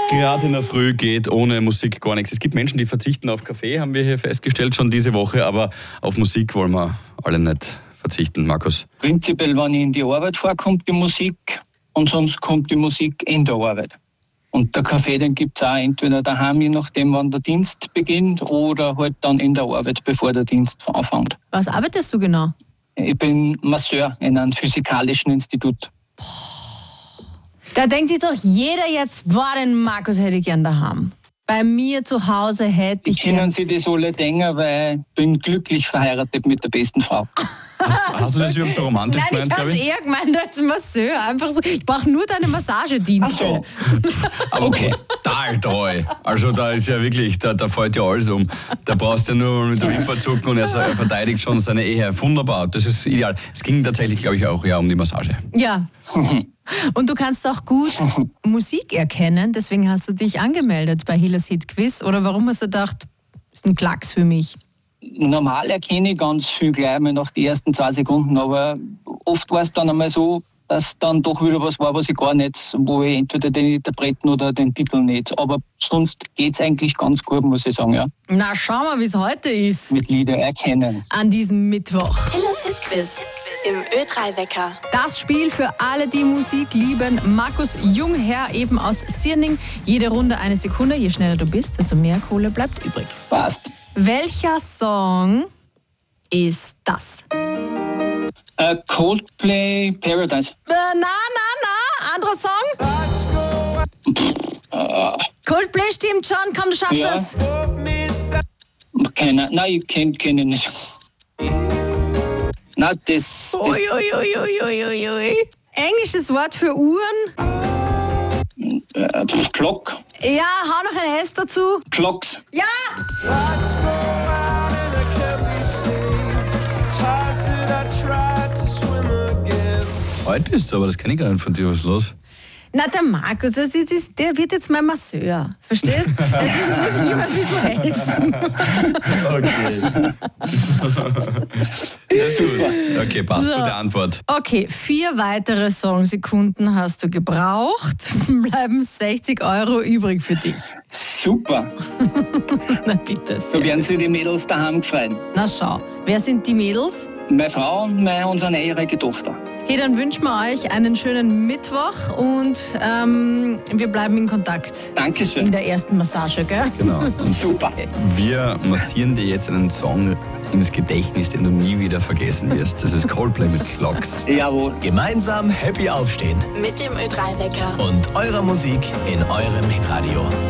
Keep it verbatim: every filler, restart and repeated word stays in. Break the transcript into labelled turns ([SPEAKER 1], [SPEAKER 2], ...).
[SPEAKER 1] Gerade in der Früh geht ohne Musik gar nichts. Es gibt Menschen, die verzichten auf Kaffee, haben wir hier festgestellt schon diese Woche, aber auf Musik wollen wir alle nicht verzichten, Markus.
[SPEAKER 2] Prinzipiell, wenn ich in die Arbeit fahre, kommt die Musik und sonst kommt die Musik in der Arbeit. Und der Kaffee, den gibt es auch entweder daheim, je nachdem, wann der Dienst beginnt, oder halt dann in der Arbeit, bevor der Dienst anfängt.
[SPEAKER 3] Was arbeitest du genau?
[SPEAKER 2] Ich bin Masseur in einem physikalischen Institut.
[SPEAKER 3] Da denkt sich doch jeder jetzt, boah, den Markus hätte ich gern daheim. Bei mir zu Hause hätte ich
[SPEAKER 2] Können
[SPEAKER 3] gern...
[SPEAKER 2] Sie das alle denken, weil ich bin glücklich verheiratet mit der besten Frau.
[SPEAKER 1] Hast du das überhaupt so romantisch
[SPEAKER 3] Nein,
[SPEAKER 1] gemeint,
[SPEAKER 3] ich habe
[SPEAKER 1] glaube
[SPEAKER 3] es
[SPEAKER 1] ich?
[SPEAKER 3] eher gemeint als Masseur. Einfach so, ich brauche nur deine Massagedienste.
[SPEAKER 2] Ach so.
[SPEAKER 1] Aber
[SPEAKER 2] Okay.
[SPEAKER 1] total treu. Also da ist ja wirklich, da, da fällt ja alles um. Da brauchst du ja nur mit der Wimper zucken und er, er verteidigt schon seine Ehe. Wunderbar, das ist ideal. Es ging tatsächlich, glaube ich, auch ja um die Massage.
[SPEAKER 3] Ja. Und du kannst auch gut Musik erkennen, deswegen hast du dich angemeldet bei Hillers Hit Quiz. Oder warum hast du gedacht, das ist ein Klacks für mich?
[SPEAKER 2] Normal erkenne ich ganz viel gleich mal nach den ersten zwei Sekunden, aber oft war es dann einmal so, dass dann doch wieder was war, was ich gar nicht, wo ich entweder den Interpreten oder den Titel nicht. Aber sonst geht es eigentlich ganz gut, muss ich sagen, ja.
[SPEAKER 3] Na, schau mal, wie es heute ist.
[SPEAKER 2] Mit Lieder erkennen.
[SPEAKER 3] An diesem Mittwoch.
[SPEAKER 4] Hillers Hit Quiz im Ö drei Wecker.
[SPEAKER 3] Das Spiel für alle, die Musik lieben. Markus Jungherr eben aus Sierning. Jede Runde eine Sekunde. Je schneller du bist, desto mehr Kohle bleibt übrig.
[SPEAKER 2] Passt.
[SPEAKER 3] Welcher Song ist das?
[SPEAKER 2] Äh, Coldplay Paradise.
[SPEAKER 3] Äh, na, na, na, anderer Song?
[SPEAKER 2] Äh,
[SPEAKER 3] Coldplay stimmt schon, komm, du schaffst
[SPEAKER 2] Ja.
[SPEAKER 3] das.
[SPEAKER 2] keine, nein, ich kenne kenn ihn nicht. Nein, das, das
[SPEAKER 3] Ui, ui, ui, ui, ui, ui, ui. Englisches Wort für Uhren.
[SPEAKER 2] äh, Clock.
[SPEAKER 3] Ja, hau noch ein S dazu.
[SPEAKER 2] Clocks.
[SPEAKER 3] Ja!
[SPEAKER 1] Heute bist du, aber das kenne ich gar nicht von dir. Was ist los?
[SPEAKER 3] Na, der Markus, das ist, ist, der wird jetzt mein Masseur. Verstehst? Deswegen muss ich ihm ein bisschen helfen.
[SPEAKER 1] Okay. Ja, gut. Okay, passt.
[SPEAKER 3] So.
[SPEAKER 1] Gute Antwort.
[SPEAKER 3] Okay, vier weitere Songsekunden hast du gebraucht. Bleiben sechzig Euro übrig für dich.
[SPEAKER 2] Super.
[SPEAKER 3] Na bitte.
[SPEAKER 2] Da
[SPEAKER 3] Sehr.
[SPEAKER 2] werden sich die Mädels daheim gefreut.
[SPEAKER 3] Na schau, wer sind die Mädels?
[SPEAKER 2] Meine Frau und meine, unsere neunjährige Tochter.
[SPEAKER 3] Hey, dann wünschen wir euch einen schönen Mittwoch und ähm, wir bleiben in Kontakt. In
[SPEAKER 2] Dankeschön.
[SPEAKER 3] der ersten Massage, gell?
[SPEAKER 1] Genau. Und
[SPEAKER 2] Super.
[SPEAKER 1] wir massieren dir jetzt einen Song ins Gedächtnis, den du nie wieder vergessen wirst. Das ist Coldplay mit Clocks.
[SPEAKER 2] Jawohl.
[SPEAKER 5] Gemeinsam happy aufstehen
[SPEAKER 4] Mit dem Ö drei Wecker.
[SPEAKER 5] und eurer Musik in eurem Hitradio.